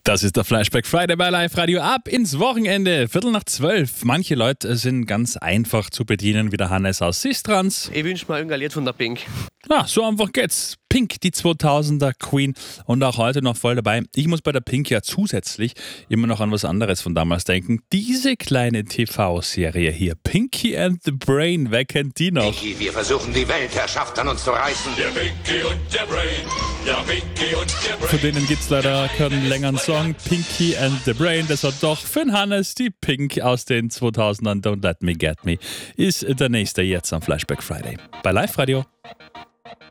Das ist der Flashback Friday bei Live Radio. Ab ins Wochenende, 11:45. Manche Leute sind ganz einfach zu bedienen, wie der Hannes aus Sistrans. Ich wünsche mir irgendein Lied von der Pink. Ja, so einfach geht's. Pink, die 2000er Queen und auch heute noch voll dabei. Ich muss bei der Pink ja zusätzlich immer noch an was anderes von damals denken. Diese kleine TV-Serie hier, Pinky and the Brain, wer kennt die noch? Pinky, wir versuchen die Weltherrschaft an uns zu reißen. Der Pinky und der Brain, ja Pinky und der Brain. Von denen gibt's leider keinen längeren Song. Pinky and the Brain, das war doch für den Hannes die Pink aus den 2000ern. Don't Let Me Get Me ist der nächste jetzt am Flashback Friday bei Live Radio.